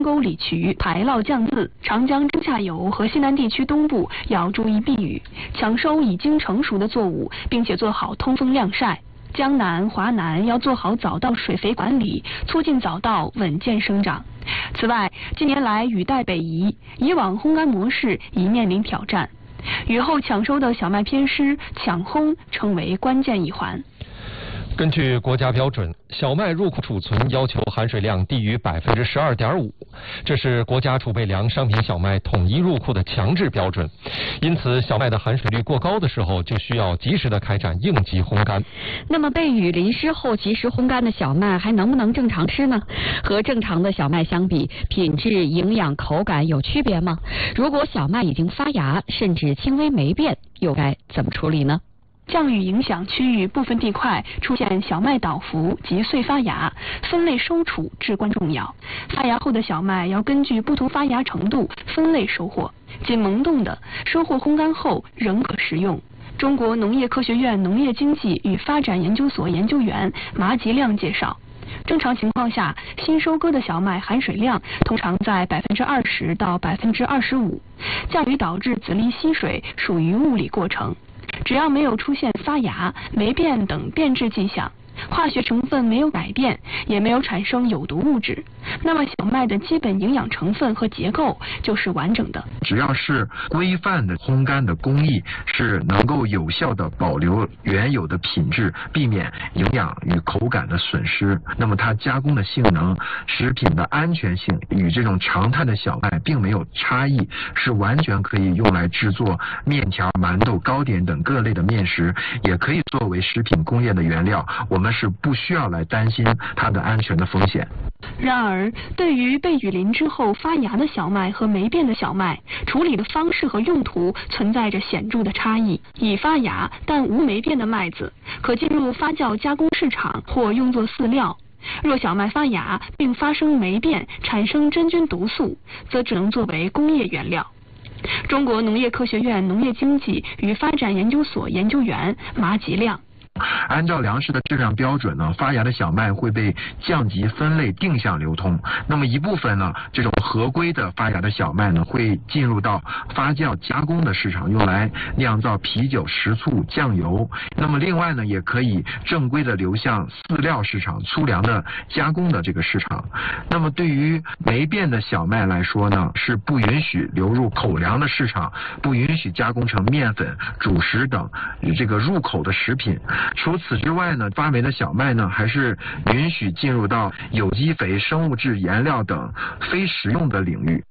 沟里渠排涝降渍，长江中下游和西南地区东部要注意避雨，抢收已经成熟的作物，并且做好通风晾晒。江南、华南要做好早稻水肥管理，促进早稻稳健生长。此外，近年来雨带北移，以往烘干模式已面临挑战。雨后抢收的小麦偏湿，抢烘成为关键一环。 根据国家标准，小麦入库储存要求含水量低于12.5%，这是国家储备粮商品小麦统一入库的强制标准。因此，小麦的含水率过高的时候，就需要及时的开展应急烘干。 那么，被雨淋湿后及时烘干的小麦还能不能正常吃呢？和正常的小麦相比，品质、营养、口感有区别吗？如果小麦已经发芽，甚至轻微霉变，又该怎么处理呢？ 降雨影响区域部分地块出现小麦倒伏及碎发芽，分类收储至关重要。发芽后的小麦要根据不同发芽程度分类收获，仅萌动的收获烘干后仍可食用。中国农业科学院农业经济与发展研究所研究员马吉亮介绍，正常情况下，新收割的小麦含水量通常在20%到25%，降雨导致籽粒吸水属于物理过程。只要没有出现发芽、霉变等变质迹象，化学成分没有改变，也没有产生有毒物质，那么小麦的基本营养成分和结构就是完整的。 只要是规范的烘干的工艺，是能够有效的保留原有的品质，避免营养与口感的损失，那么它加工的性能、食品的安全性与这种常态的小麦并没有差异，是完全可以用来制作面条、馒头、糕点等各类的面食，也可以作为食品工业的原料。我们是不需要来担心它的安全的风险。 然而，对于被雨淋之后发芽的小麦和霉变的小麦，处理的方式和用途存在着显著的差异。已发芽但无霉变的麦子，可进入发酵加工市场或用作饲料。若小麦发芽并发生霉变，产生真菌毒素，则只能作为工业原料。中国农业科学院农业经济与发展研究所研究员马吉亮， 按照粮食的质量标准呢，发芽的小麦会被降级分类定向流通。那么一部分呢，这种合规的发芽的小麦呢，会进入到发酵加工的市场，用来酿造啤酒、食醋、酱油。那么另外呢，也可以正规的流向饲料市场、粗粮的加工的这个市场。那么对于霉变的小麦来说呢，是不允许流入口粮的市场，不允许加工成面粉、主食等这个入口的食品。除此之外呢，发霉的小麦呢，还是允许进入到有机肥、生物质颜料等非食用的领域。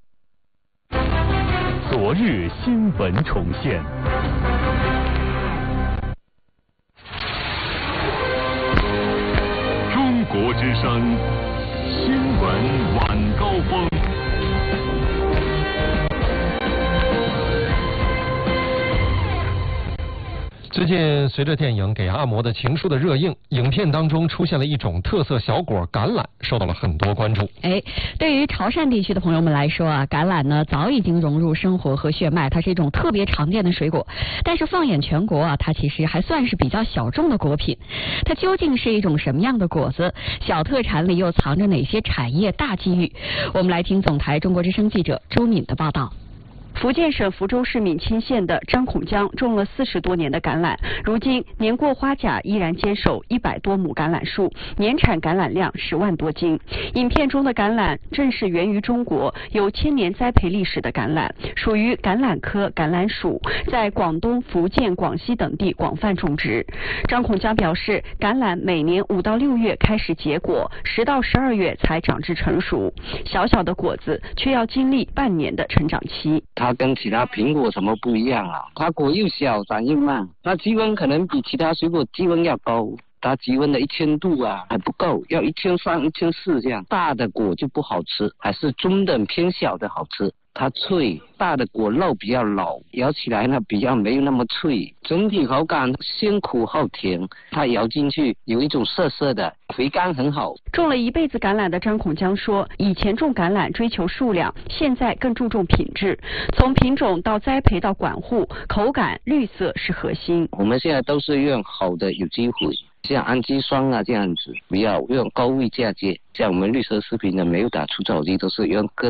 昨日新闻重现。中国之声新闻晚高峰。 最近，随着电影《给阿嬷的情书》的热映，影片当中出现了一种特色小果橄榄，受到了很多关注。 对于潮汕地区的朋友们来说啊，橄榄呢早已经融入生活和血脉，它是一种特别常见的水果。但是放眼全国啊，它其实还算是比较小众的果品。它究竟是一种什么样的果子？小特产里又藏着哪些产业大机遇？我们来听总台中国之声记者周敏的报道。 福建省福州市闽清县的张孔江种了40多年的橄榄，如今年过花甲依然坚守100多亩橄榄树，年产橄榄量10万多斤。影片中的橄榄正是源于中国有1000年栽培历史的橄榄，属于橄榄科橄榄属，在广东、福建、广西等地广泛种植。张孔江表示，橄榄每年5到6月开始结果，10到12月才长至成熟，小小的果子却要经历半年的成长期。 它跟其他苹果什么不一样啊？它果又小，长又慢，它积温可能比其他水果积温要高。它积温的1000度啊还不够，要1300、1400这样。大的果就不好吃，还是中等偏小的好吃。它脆，大的果肉比较老，咬起来呢比较没有那么脆，整体口感先苦后甜，它咬进去有一种涩涩的，回甘很好。 种了一辈子橄榄的张孔江说，以前种橄榄追求数量，现在更注重品质，从品种到栽培到管护，口感绿色是核心。 我们现在都是用好的有机肥， 像氨基酸啊这样子，不要用高位嫁接。像我们绿色食品的没有打除草剂，都是用各